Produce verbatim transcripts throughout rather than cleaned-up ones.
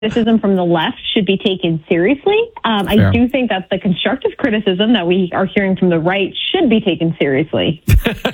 criticism from the left should be taken seriously. Um, I do think that the constructive criticism that we are hearing from the right should be taken seriously.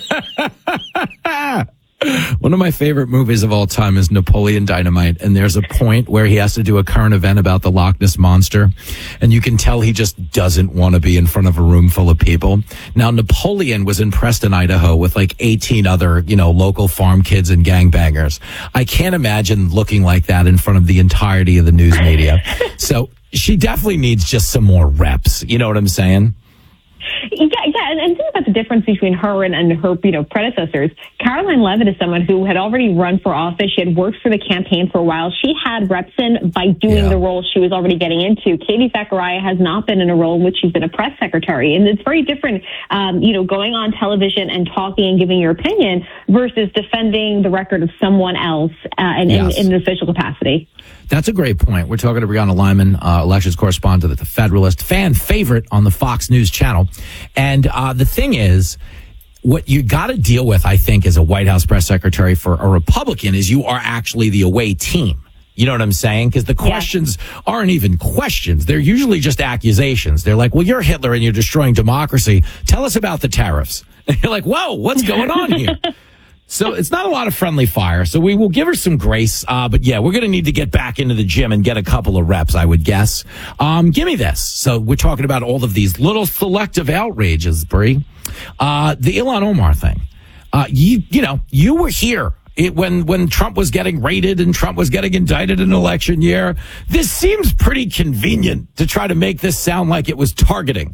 One of my favorite movies of all time is Napoleon Dynamite, and there's a point where he has to do a current event about the Loch Ness Monster, and you can tell he just doesn't want to be in front of a room full of people. Now, Napoleon was in Preston, Idaho with like eighteen other, you know, local farm kids and gangbangers. I can't imagine looking like that in front of the entirety of the news media. So she definitely needs just some more reps. You know what I'm saying? Yeah, yeah, and, and think about the difference between her and, and her, you know, predecessors. Caroline Leavitt is someone who had already run for office. She had worked for the campaign for a while. She had reps in by doing yeah. the role she was already getting into. Katie Zachariah has not been in a role in which she's been a press secretary, and it's very different, um, you know, going on television and talking and giving your opinion versus defending the record of someone else uh, in, yes. in, in an official capacity. That's a great point. We're talking to Brianna Lyman, uh, elections correspondent at The Federalist, fan favorite on the Fox News channel. And uh, the thing is, what you got to deal with, I think, as a White House press secretary for a Republican is you are actually the away team. You know what I'm saying? Because the questions yeah. aren't even questions. They're usually just accusations. They're like, well, you're Hitler and you're destroying democracy. Tell us about the tariffs. And you're like, whoa, what's going on here? So it's not a lot of friendly fire. So we will give her some grace. Uh, but yeah, we're going to need to get back into the gym and get a couple of reps, I would guess. Um, give me this. So we're talking about all of these little selective outrages, Bree. Uh, the Ilhan Omar thing. Uh, you, you know, you were here it, when, when Trump was getting raided and Trump was getting indicted in election year. This seems pretty convenient to try to make this sound like it was targeting.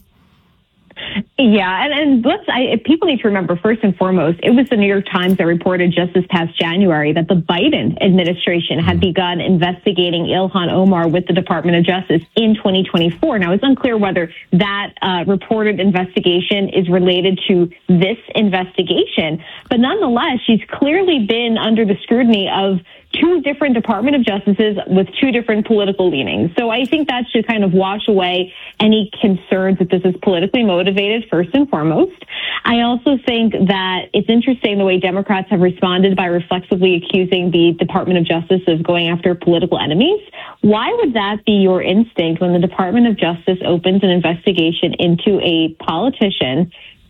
Yeah, and, and let's. I, people need to remember, first and foremost, it was the New York Times that reported just this past January that the Biden administration had begun investigating Ilhan Omar with the Department of Justice in twenty twenty-four. Now, it's unclear whether that uh, reported investigation is related to this investigation, but nonetheless, she's clearly been under the scrutiny of two different Department of Justices with two different political leanings. So I think that should kind of wash away any concerns that this is politically motivated, first and foremost. I also think that it's interesting the way Democrats have responded by reflexively accusing the Department of Justice of going after political enemies. Why would that be your instinct when the Department of Justice opens an investigation into a politician?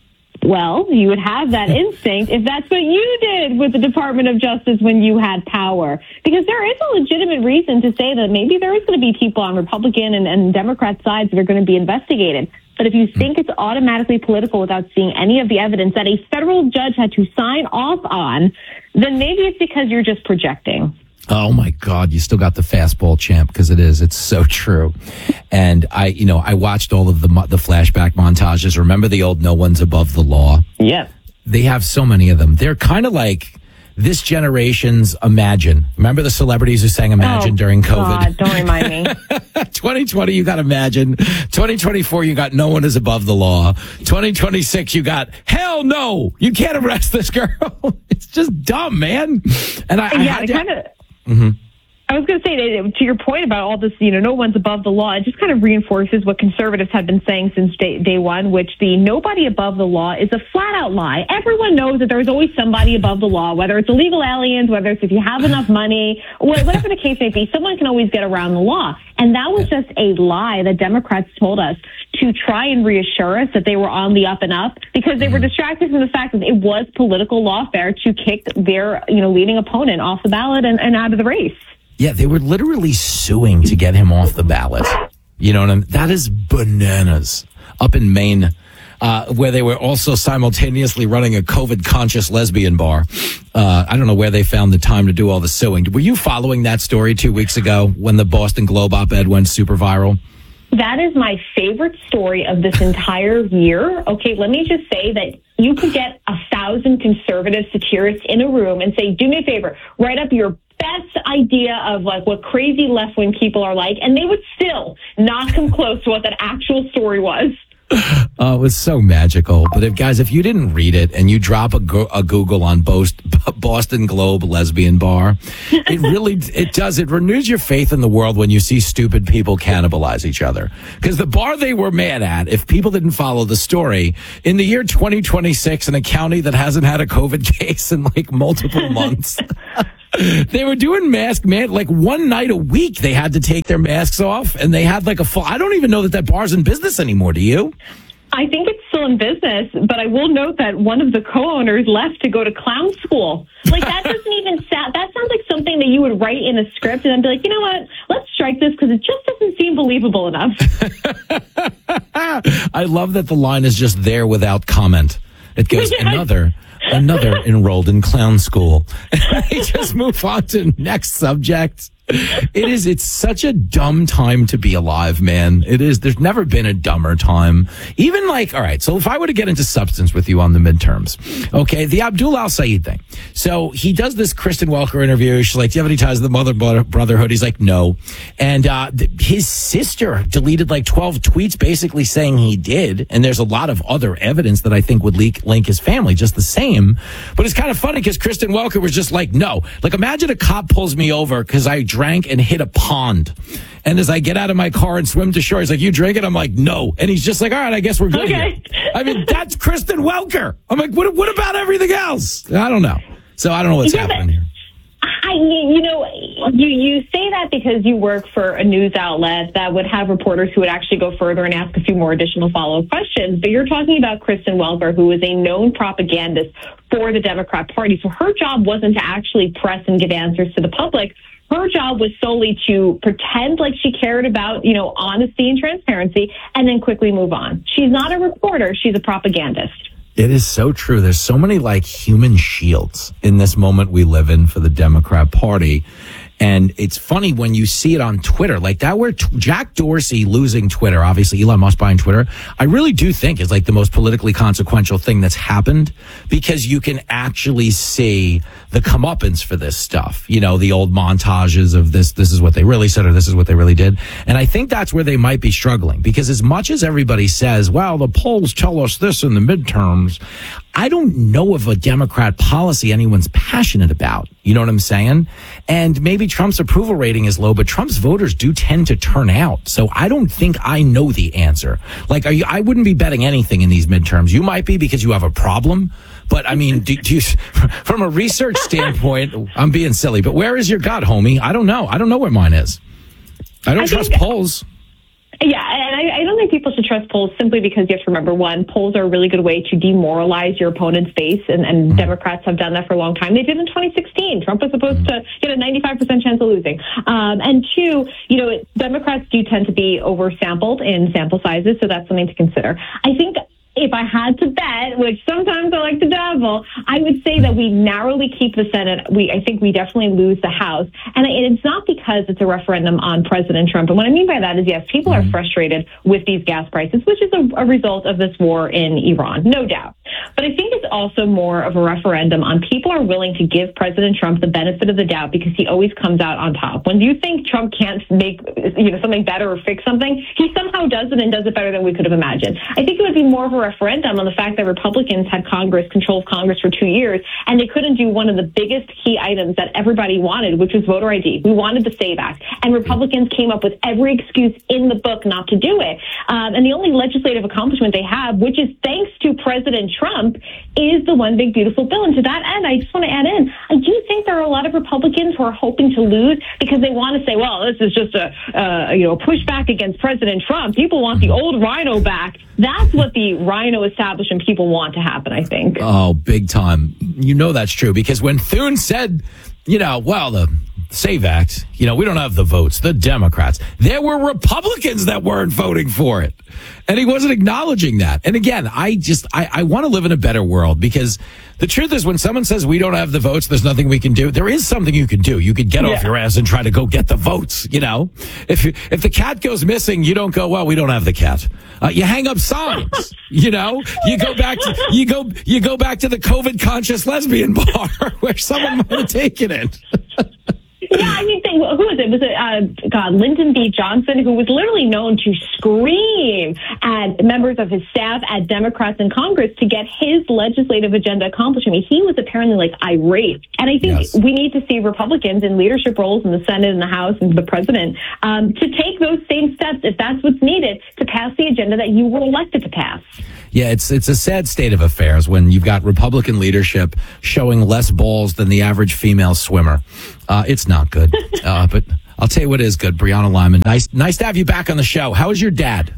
Well, you would have that instinct if that's what you did with the Department of Justice when you had power. Because there is a legitimate reason to say that maybe there is going to be people on Republican and, and Democrat sides that are going to be investigated. But if you think it's automatically political without seeing any of the evidence that a federal judge had to sign off on, then maybe it's because you're just projecting. Oh my God, you still got the fastball champ, because it is. It's so true. And I, you know, I watched all of the the flashback montages. Remember the old No One's Above the Law? Yeah. They have so many of them. They're kind of like this generation's Imagine. Remember the celebrities who sang Imagine oh, during COVID? God, don't remind me. twenty twenty, you got Imagine. twenty twenty-four, you got No One Is Above the Law. twenty twenty-six, you got Hell No, you can't arrest this girl. It's just dumb, man. And I, I yeah, had to, kind of. Mm-hmm. I was going to say, to your point about all this, you know, no one's above the law, it just kind of reinforces what conservatives have been saying since day, day one, which the nobody above the law is a flat-out lie. Everyone knows that there's always somebody above the law, whether it's illegal aliens, whether it's if you have enough money, whatever the case may be, someone can always get around the law. And that was just a lie that Democrats told us to try and reassure us that they were on the up and up, because they were distracted from the fact that it was political lawfare to kick their, you know, leading opponent off the ballot and, and out of the race. Yeah, they were literally suing to get him off the ballot. You know what I mean? That is bananas. Up in Maine, uh, where they were also simultaneously running a COVID-conscious lesbian bar. Uh, I don't know where they found the time to do all the suing. Were you following that story two weeks ago when the Boston Globe op-ed went super viral? That is my favorite story of this entire year. Okay, let me just say that you could get a thousand conservative satirists in a room and say, do me a favor, write up your best idea of like what crazy left-wing people are like, and they would still not come close to what that actual story was. Oh, it was so magical. But if, guys, if you didn't read it and you drop a, go- a Google on Bost- Boston Globe lesbian bar, it really, it does. It renews your faith in the world when you see stupid people cannibalize each other. Because the bar they were mad at, if people didn't follow the story, in the year twenty twenty-six, in a county that hasn't had a COVID case in like multiple months, They were doing mask man like one night a week. They had to take their masks off, and they had like a full. I don't even know that that bar's in business anymore. Do you? I think it's still in business, but I will note that one of the co-owners left to go to clown school. Like, that doesn't even sound, that sounds like something that you would write in a script and then be like, you know what, let's strike this because it just doesn't seem believable enough. I love that the line is just there without comment. It goes, another, another enrolled in clown school. They just move on to next subject. It is, it's such a dumb time to be alive, man. It is, there's never been a dumber time. Even like, all right, so if I were to get into substance with you on the midterms, okay, the Abdul Al-Sayed thing. So he does this Kristen Welker interview. She's like, do you have any ties to the Mother Brotherhood? He's like, no. And uh, th- his sister deleted like twelve tweets basically saying he did. And there's a lot of other evidence that I think would leak, link his family just the same. But it's kind of funny because Kristen Welker was just like, no. Like, imagine a cop pulls me over because I drank and hit a pond. And as I get out of my car and swim to shore, he's like, you drink it? I'm like, no. And he's just like, all right, I guess we're good okay. here. I mean, that's Kristen Welker. I'm like, what, what about everything else? I don't know. So I don't know what's yeah, happening here. I, you know, you, you say that because you work for a news outlet that would have reporters who would actually go further and ask a few more additional follow-up questions. But you're talking about Kristen Welker, who is a known propagandist for the Democrat Party. So her job wasn't to actually press and give answers to the public. Her job was solely to pretend like she cared about, you know, honesty and transparency and then quickly move on. She's not a reporter. She's a propagandist. It is so true. There's so many like human shields in this moment we live in for the Democrat Party. And it's funny when you see it on Twitter, like that where t- Jack Dorsey losing Twitter, obviously Elon Musk buying Twitter, I really do think is like the most politically consequential thing that's happened because you can actually see the comeuppance for this stuff. You know, the old montages of this, this is what they really said or this is what they really did. And I think that's where they might be struggling because as much as everybody says, well, the polls tell us this in the midterms, I don't know of a Democrat policy anyone's passionate about. You know what I'm saying? And maybe Trump's approval rating is low, but Trump's voters do tend to turn out. So I don't think I know the answer. Like, are you, I wouldn't be betting anything in these midterms. You might be because you have a problem. But I mean, do, do you, from a research standpoint, I'm being silly, but where is your gut, homie? I don't know. I don't know where mine is. I don't I trust think- polls. Yeah, and I, I don't think people should trust polls simply because you have to remember, one, polls are a really good way to demoralize your opponent's base, and, and mm-hmm. Democrats have done that for a long time. They did in twenty sixteen. Trump was supposed mm-hmm. to get a ninety-five percent chance of losing. Um, and two, you know, Democrats do tend to be oversampled in sample sizes, so that's something to consider. I think if I had to bet, which sometimes I like to dabble, I would say that we narrowly keep the Senate. We, I think we definitely lose the House. And it's not because it's a referendum on President Trump. And what I mean by that is, yes, people mm-hmm. are frustrated with these gas prices, which is a, a result of this war in Iran, no doubt. But I think it's also more of a referendum on people are willing to give President Trump the benefit of the doubt because he always comes out on top. When you think Trump can't make, you know, something better or fix something, he somehow does it and does it better than we could have imagined. I think it would be more of a referendum on the fact that Republicans had Congress, control of Congress for two years, and they couldn't do one of the biggest key items that everybody wanted, which was voter I D. We wanted the SAVE Act, and Republicans came up with every excuse in the book not to do it. Um, and the only legislative accomplishment they have, which is thanks to President Trump, is the one big beautiful bill. And to that end, I just want to add in, I do think there are a lot of Republicans who are hoping to lose because they want to say, well, this is just a uh, you know pushback against President Trump. People want the old rhino back. That's what the rhino establishment people want to happen, I think. Oh, big time. You know that's true because when Thune said, you know, well, the SAVE Act, you know, we don't have the votes, the Democrats. There were Republicans that weren't voting for it. And he wasn't acknowledging that. And again, I just, I, I want to live in a better world because the truth is when someone says we don't have the votes, there's nothing we can do. There is something you can do. You could get yeah. off your ass and try to go get the votes, you know. If you, if the cat goes missing, you don't go, well, we don't have the cat. Uh, you hang up signs, you know. You go back to, you go, you go back to the COVID conscious lesbian bar where someone might have taken it. Yeah, I mean, think, who was it? Was it, uh, God, Lyndon B. Johnson, who was literally known to scream at members of his staff, at Democrats in Congress to get his legislative agenda accomplished. I mean, he was apparently like irate. And I think yes. we need to see Republicans in leadership roles in the Senate and the House and the president um, to take those same steps, if that's what's needed, to pass the agenda that you were elected to pass. Yeah, it's it's a sad state of affairs when you've got Republican leadership showing less balls than the average female swimmer. Uh, it's not good. Uh, but I'll tell you what is good, Brianna Lyman. Nice, nice to have you back on the show. How is your dad?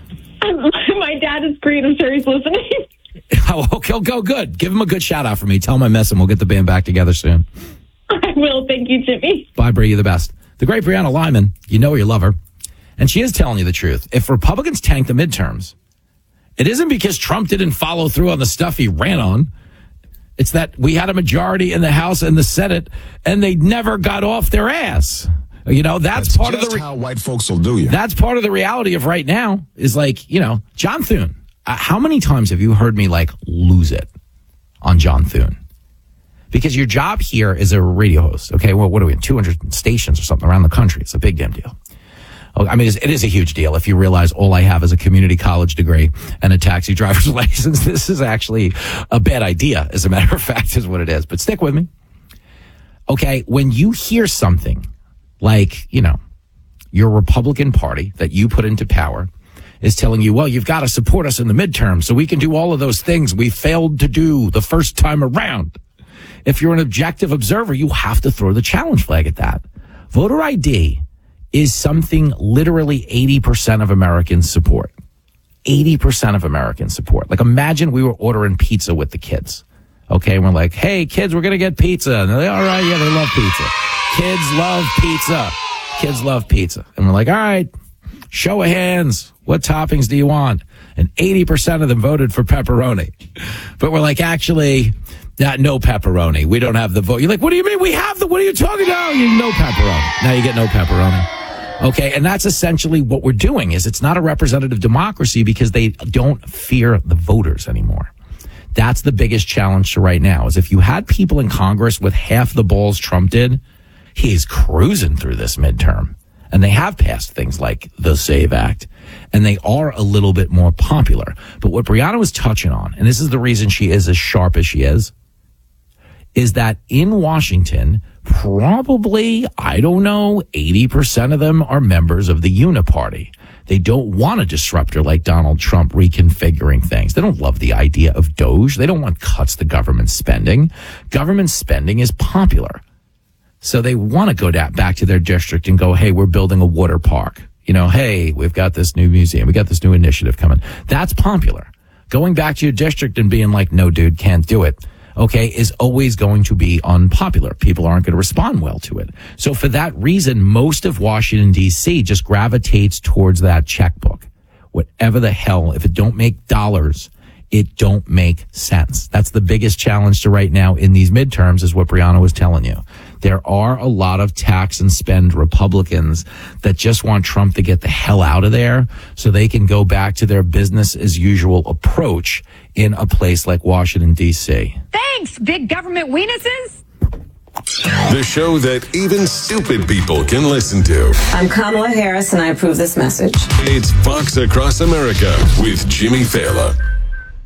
My dad is great. I'm sure he's listening. Oh, okay, go good. Give him a good shout out for me. Tell him I miss him. We'll get the band back together soon. I will. Thank you, Jimmy. Bye, Bri. You're the best. The great Brianna Lyman. You know you love her. And she is telling you the truth. If Republicans tank the midterms, it isn't because Trump didn't follow through on the stuff he ran on. It's that we had a majority in the House and the Senate, and they never got off their ass. You know, that's, that's part of the re- how white folks will do you. That's part of the reality of right now is like, you know, John Thune. Uh, how many times have you heard me like lose it on John Thune? Because your job here is a radio host. Okay, well, what are we in two hundred stations or something around the country? It's a big damn deal. I mean, it is a huge deal if you realize all I have is a community college degree and a taxi driver's license. This is actually a bad idea, as a matter of fact, is what it is. But stick with me. Okay, when you hear something like, you know, your Republican Party that you put into power is telling you, well, you've got to support us in the midterm so we can do all of those things we failed to do the first time around. If you're an objective observer, you have to throw the challenge flag at that. Voter I D is something literally eighty percent of Americans support. eighty percent of Americans support. Like, imagine we were ordering pizza with the kids. Okay, and we're like, hey, kids, we're going to get pizza. And they're like, all right, yeah, they love pizza. Kids love pizza. Kids love pizza. And we're like, all right, show of hands. What toppings do you want? And eighty percent of them voted for pepperoni. But we're like, actually, not, no pepperoni. We don't have the vote. You're like, what do you mean? We have the, what are you talking about? You no pepperoni. Now you get no pepperoni. Okay, and that's essentially what we're doing is it's not a representative democracy because they don't fear the voters anymore. That's the biggest challenge to right now is if you had people in Congress with half the balls Trump did, he's cruising through this midterm. And they have passed things like the SAVE Act, and they are a little bit more popular. But what Brianna was touching on, and this is the reason she is as sharp as she is, is that in Washington, probably, I don't know, eighty percent of them are members of the Uniparty. They don't want a disruptor like Donald Trump reconfiguring things. They don't love the idea of Doge. They don't want cuts to government spending. Government spending is popular. So they want to go down, back to their district and go, hey, we're building a water park. You know, hey, we've got this new museum. We got this new initiative coming. That's popular. Going back to your district and being like, no, dude, can't do it. Okay, is always going to be unpopular. People aren't going to respond well to it. So for that reason, most of Washington, D C just gravitates towards that checkbook. Whatever the hell, if it don't make dollars, it don't make sense. That's the biggest challenge to right now in these midterms is what Brianna was telling you. There are a lot of tax and spend Republicans that just want Trump to get the hell out of there so they can go back to their business as usual approach in a place like Washington, D C. Thanks, big government weenuses. The show that even stupid people can listen to. I'm Kamala Harris, and I approve this message. It's Fox Across America with Jimmy Fallon.